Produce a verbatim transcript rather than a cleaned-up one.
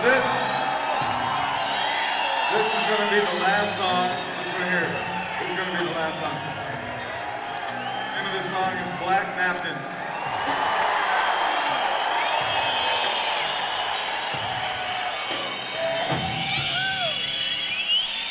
This, this is gonna be the last song. This right here. This is gonna be the last song. The name of this song is Black Napkins.